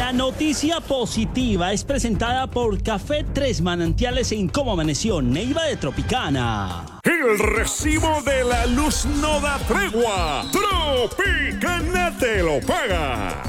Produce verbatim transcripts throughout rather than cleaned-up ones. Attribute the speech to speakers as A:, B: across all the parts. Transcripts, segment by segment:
A: La noticia positiva es presentada por Café Tres Manantiales en Cómo Amaneció, Neiva de Tropicana.
B: El recibo de la luz no da tregua. Tropicana te lo paga.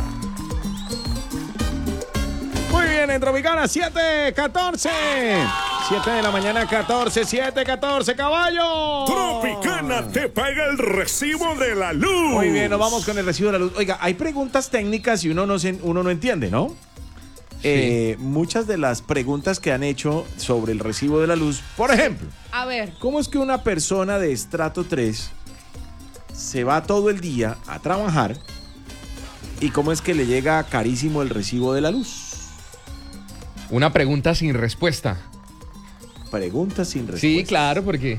C: Muy bien, en Tropicana, siete catorce. siete de la mañana, catorce, siete catorce, caballo.
B: Tropicana te paga el recibo de la luz.
C: Muy bien, nos vamos con el recibo de la luz. Oiga, hay preguntas técnicas y uno no, se, uno no entiende, ¿no? Sí. Eh, muchas de las preguntas que han hecho sobre el recibo de la luz, por ejemplo.
D: A ver.
C: ¿Cómo es que una persona de estrato tres se va todo el día a trabajar y cómo es que le llega carísimo el recibo de la luz?
E: Una pregunta sin respuesta.
C: Pregunta sin respuesta.
E: Sí, claro, porque...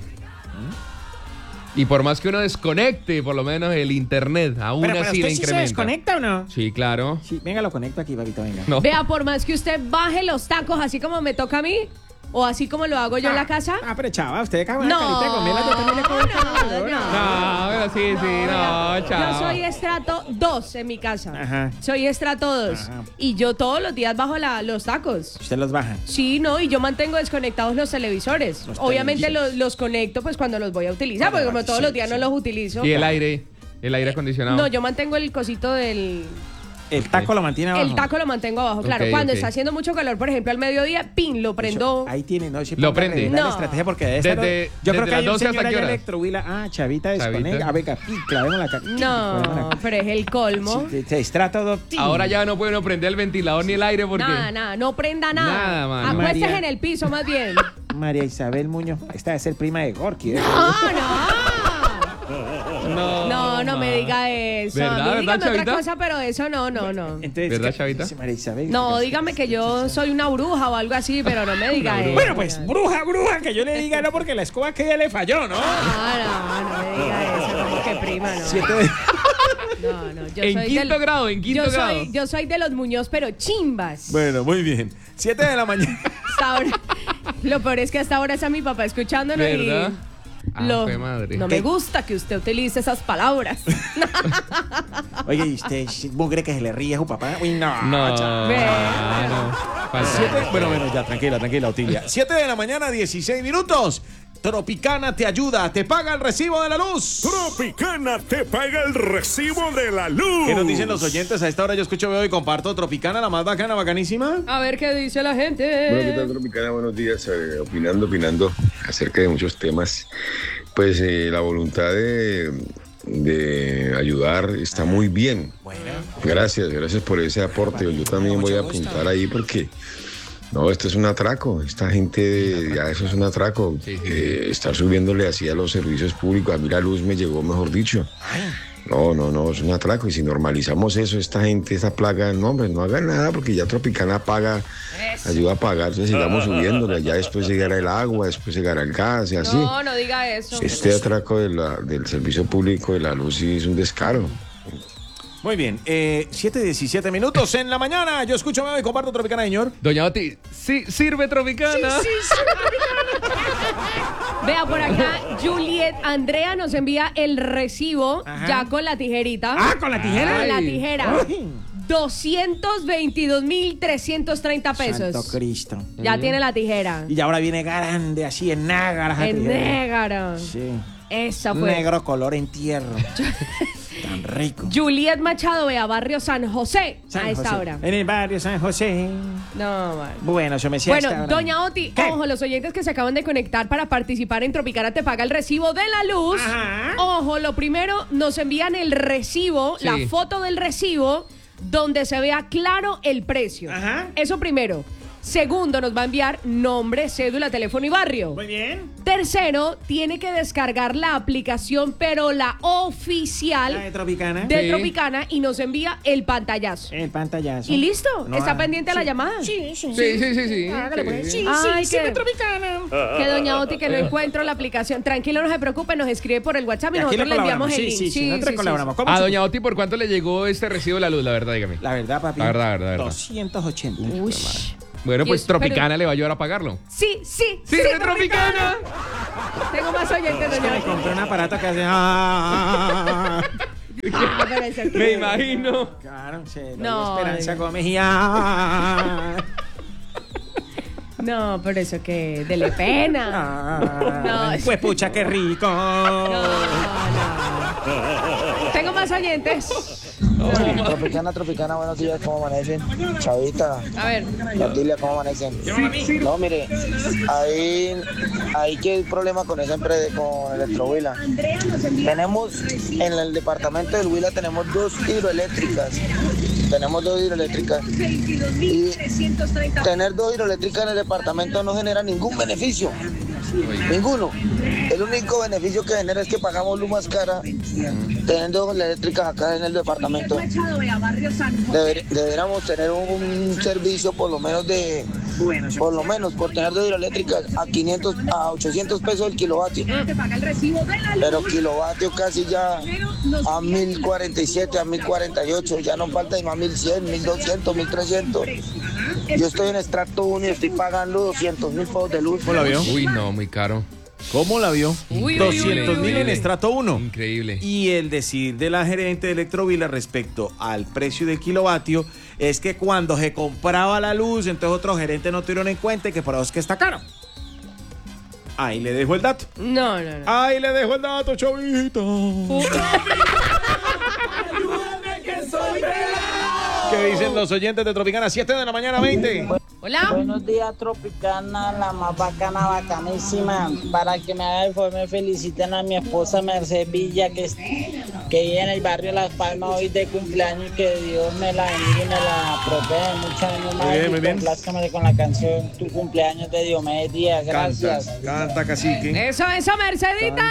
E: Y por más que uno desconecte, por lo menos el internet, aún
F: pero,
E: así
F: pero
E: le
F: usted
E: incrementa.
F: ¿Sí se desconecta o no?
E: Sí, claro.
F: Sí, venga, lo conecto aquí, papito, venga.
E: No.
D: Vea, por más que usted baje los tacos así como me toca a mí, o así como lo hago yo en la casa.
F: Ah, pero chava, usted caga una
D: No,
F: carita de gomela, yo también le pongo
D: no, no.
E: No, pero sí, sí, no, chao.
D: Yo soy estrato dos en mi casa.
F: Ajá.
D: Soy estrato dos.
F: Ajá.
D: Y yo todos los días bajo la, los tacos.
F: Usted los baja.
D: Sí, no, y yo mantengo desconectados los televisores.
F: Los
D: Obviamente
F: televisores.
D: los, los conecto pues cuando los voy a utilizar, porque como todos los días no los utilizo.
E: Y el aire, el aire acondicionado.
D: No, yo mantengo el cosito del...
F: El taco lo mantiene abajo.
D: El taco lo mantengo abajo, claro.
E: Ok,
D: Cuando
E: ok.
D: está haciendo mucho calor, por ejemplo, al mediodía, pin, lo prendo.
F: Eso, ahí tiene, no, se
E: Lo
F: ponga a
E: prende.
F: revisar la
D: No.
F: estrategia porque de esta
E: Desde-
F: no- yo creo
E: desde
F: que
E: las
F: hay un
E: doce hasta
F: señor
E: qué
F: allá
E: hora.
F: electrohuila. Ah, chavita, desconecta.
E: Chavita.
F: Ah, venga, pi, clavemos la ca-
D: No, pero es el colmo.
F: Sí, se extrata todo.
E: Ahora ya no puede uno prender el ventilador ni el aire porque...
D: Nada, nada, no prenda nada.
E: Nada, mano.
D: Acuéstese
F: María.
D: en el piso más bien.
F: María Isabel Muñoz, esta debe ser prima de Gorky. ¿eh?
D: No, no.
E: No,
D: No, no me diga eso.
E: ¿Verdad,
D: A mí
E: verdad,
D: dígame otra
E: Chavita?
D: cosa, pero eso no, no, no.
F: Entonces,
E: ¿Verdad,
F: ¿qué-
E: Chavita?
F: dice María Isabel?
D: No, dígame que yo soy una bruja o algo así, pero no me diga eso.
F: Bueno, pues, bruja, bruja, que yo le diga no porque la escoba que ella le falló, ¿no?
D: No, no, no me diga eso, como que prima, no.
F: Siete de...
D: No, no, yo
E: En
D: soy
E: quinto
D: del-
E: grado, en quinto
D: yo
E: grado.
D: Soy, yo soy de los Muñoz, pero chimbas.
C: Bueno, muy bien. siete de la mañana.
D: Hasta ahora, lo peor es que hasta ahora está mi papá escuchándonos
E: ¿Verdad?
D: y...
E: Ah,
D: Lo-
E: fue madre.
D: no me gusta que usted utilice esas palabras.
F: Oye, ¿y usted vos cree que se le ríe a su papá? Uy, no.
E: No,
F: chao.
D: Ve.
E: no. Falta-
C: Siete- bueno, bueno, ya, tranquila, tranquila, Otilia. siete de la mañana, dieciséis minutos. Tropicana te ayuda, te paga el recibo de la luz.
B: Tropicana te paga el recibo de la luz.
C: ¿Qué nos dicen los oyentes? A esta hora yo escucho, veo y comparto Tropicana, la más bacana, bacanísima.
D: A ver qué dice la gente.
G: Bueno, ¿qué tal, Tropicana? Buenos días. Eh, opinando, opinando acerca de muchos temas. Pues eh, la voluntad de, de ayudar está muy bien. Gracias, gracias por ese aporte. Yo también voy a apuntar ahí porque... No, esto es un atraco. Esta gente, ya eso es un atraco.
E: Sí, sí.
G: Eh, estar subiéndole así a los servicios públicos. A mí la luz me llegó, mejor dicho. No, no, no, es un atraco. Y si normalizamos eso, esta gente, esta plaga, no, hombre, no hagan nada porque ya Tropicana paga, ayuda a pagar. Entonces sigamos subiéndole. Ya después llegará el agua, después llegará el gas y así.
D: No, no diga eso.
G: Este atraco de la- del servicio público de la luz sí es un descaro.
C: Muy bien, eh, siete diecisiete minutos en la mañana. Yo escucho, veo y comparto Tropicana, señor.
E: Doña Oti, sí, sirve Tropicana.
D: Vea por acá, Juliet Andrea nos envía el recibo
F: Ajá.
D: ya con la tijerita.
F: Ah, ¿con la tijera?
D: Con la
E: Ay.
D: tijera. doscientos veintidós mil trescientos treinta pesos.
F: Santo Cristo.
D: Ya tiene la tijera.
F: Y ahora viene grande, así, en nágara. esa
D: En
F: tijera.
D: negro.
F: Sí.
D: Esa fue.
F: Negro color entierro. Tan rico.
D: Juliet Machado, vea, barrio San José.
F: San
D: a esta
F: José.
D: hora.
F: En el barrio San José.
D: No, man.
F: Bueno, yo me decía
D: Bueno,
F: esta hora.
D: doña Oti,
F: ¿Qué?
D: ojo, los oyentes que se acaban de conectar para participar en Tropicana te paga el recibo de la luz.
F: Ajá.
D: Ojo, lo primero, nos envían el recibo,
E: Sí.
D: la foto del recibo, donde se vea claro el precio.
F: Ajá.
D: Eso primero. Segundo, nos va a enviar nombre, cédula, teléfono y barrio.
F: Muy bien.
D: Tercero, tiene que descargar la aplicación, pero la oficial
F: La de Tropicana.
D: de
E: Sí.
D: Tropicana y nos envía el pantallazo.
F: El pantallazo.
D: ¿Y listo?
F: No,
D: ¿Está
F: ah,
D: pendiente a la llamada?
F: Sí, sí.
E: Sí, sí, sí, sí.
F: Hágale, pues. Sí,
D: Ay,
F: sí, sí,
D: qué-
F: de Tropicana.
D: Que doña Oti que no encuentro la aplicación. Tranquilo, no se preocupe, nos escribe por el WhatsApp y,
F: Y aquí
D: nosotros le enviamos el
F: sí,
D: link.
F: sí, sí, nosotros colaboramos. ¿Cómo
E: A
F: se-
E: doña Oti, ¿por cuánto le llegó este recibo de la luz? La verdad, dígame.
F: La verdad, papi.
E: La verdad, la verdad, la verdad.
F: doscientos ochenta.
D: Uy.
E: Bueno,
D: Y
E: pues
D: es-
E: Tropicana
D: pero-
E: le va a ayudar a pagarlo.
D: Sí, sí, sí,
E: ¡Sirve Tropicana!
D: Tengo más oyentes, doña
F: Me
D: Oti.
F: compré un aparato que hace... ah,
D: Ah, pero eso
E: Me
D: que-
E: imagino.
F: Claro, se lo
D: No,
F: dio Esperanza
D: no.
F: Gómez y ya.
D: No, pero eso que dele pena. No,
F: Pues pucha, qué rico.
D: no, no. Tengo más oyentes.
H: Tropicana, Tropicana, buenos días, ¿cómo amanecen? Chavita,
D: A ver.
H: Natalia, ¿cómo amanecen? No, mire, ahí, ahí que hay problema con esa empresa, con Electrohuila. Tenemos, en el departamento del Huila tenemos dos hidroeléctricas. Tenemos dos hidroeléctricas. Y tener dos hidroeléctricas en el departamento no genera ningún beneficio. Ninguno. El único beneficio que genera es que pagamos luz más cara teniendo dos eléctricas acá en el departamento. Deber- deberíamos tener un, un servicio por lo menos de, por lo menos por tener dos hidroeléctricas a quinientos, a ochocientos pesos el kilovatio. Pero kilovatio casi ya a mil cuarenta y siete, a mil cuarenta y ocho, ya no falta ni más mil cien, mil doscientos, mil trescientos. Yo estoy en extracto uno y estoy pagando doscientos mil pesos de luz.
C: ¿Cómo la vio?
E: Uy, no, muy caro.
C: ¿Cómo la vio?
D: Uy, uy,
C: doscientos mil en
E: uy.
C: estrato uno.
E: Increíble.
C: Y el decir de la gerente de Electrovila respecto al precio del kilovatio es que cuando se compraba la luz, entonces otros gerentes no tuvieron en cuenta y que por eso es que está caro. Ahí le dejo el dato.
D: No, no, no.
C: Ahí le dejo el dato, chavito. ¿Qué dicen los oyentes de Tropicana? siete de la mañana, veinte.
D: Hola.
H: Buenos días, Tropicana, la más bacana, bacanísima. Para que me haga el favor, me feliciten a mi esposa Mercedes Villa, que, es- que vive en el barrio Las Palmas hoy de cumpleaños. Que Dios me la bendiga y me la proteja muchos años más.
C: Muy bien, muy
H: Y
C: bien.
H: complázcame con la canción Tu cumpleaños de Diomedes Díaz. Gracias.
C: Canta, canta, cacique.
D: Eso, eso, Mercedita.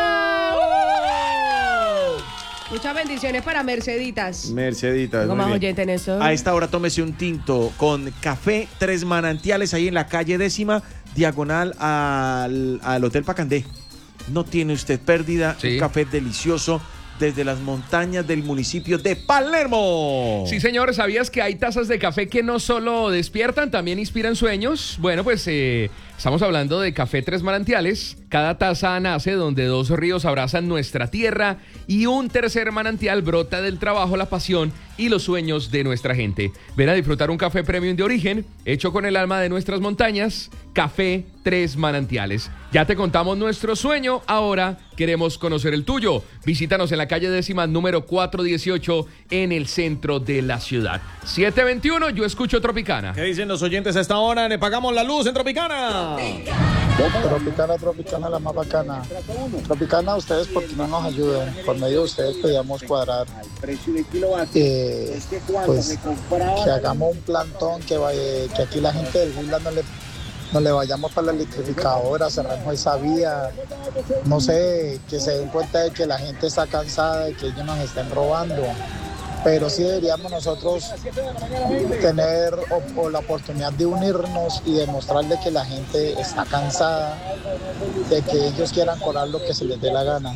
D: Muchas bendiciones para Merceditas.
C: Merceditas.
D: Tengo
C: muy
D: más
C: bien.
D: oyente en eso.
C: A esta hora tómese un tinto con café Tres Manantiales ahí en la calle décima, diagonal al, al Hotel Pacandé. No tiene usted pérdida.
E: Sí.
C: Un café delicioso desde las montañas del municipio de Palermo.
E: Sí, señor, ¿sabías que hay tazas de café que no solo despiertan, también inspiran sueños? Bueno, pues eh, estamos hablando de Café Tres Manantiales. Cada taza nace donde dos ríos abrazan nuestra tierra y un tercer manantial brota del trabajo, la pasión y los sueños de nuestra gente. Ven a disfrutar un café premium de origen, hecho con el alma de nuestras montañas. Café Tres Manantiales. Ya te contamos nuestro sueño, ahora queremos conocer el tuyo. Visítanos en la calle décima número cuatrocientos dieciocho en el centro de la ciudad. siete veintiuno, yo escucho Tropicana.
C: ¿Qué dicen los oyentes a esta hora? Le pagamos la luz en Tropicana.
H: Tropicana, Tropicana, la más bacana. Tropicana, ustedes porque no nos ayudan. Por medio de ustedes podíamos cuadrar. Eh, pues que hagamos un plantón, que, vaya, que aquí la gente del Huila no le, no le vayamos para la electrificadora, cerramos esa vía. No sé, que se den cuenta de que la gente está cansada de que ellos nos estén robando. Pero sí deberíamos nosotros tener o, o la oportunidad de unirnos y demostrarle que la gente está cansada de que ellos quieran cobrar lo que se les dé la gana.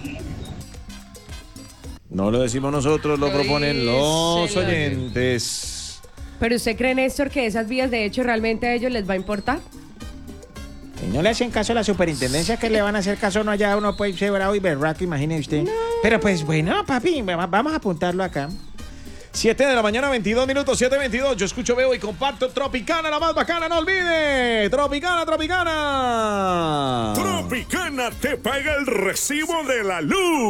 C: No lo decimos nosotros, lo
D: Lo
C: proponen
D: dice
C: los
D: la-
C: oyentes.
D: ¿Pero usted cree, Néstor, que esas vías de hecho realmente a ellos les va a importar?
F: Si no le hacen caso a la superintendencia, que le van a hacer caso no allá, uno puede ser bravo y berraco, imagine usted. Pero pues bueno, papi, va- vamos a apuntarlo acá.
C: siete de la mañana, veintidós minutos, siete veintidós. Yo escucho, veo y comparto Tropicana, la más bacana, no olvide. Tropicana, Tropicana.
B: Tropicana te paga el recibo de la luz.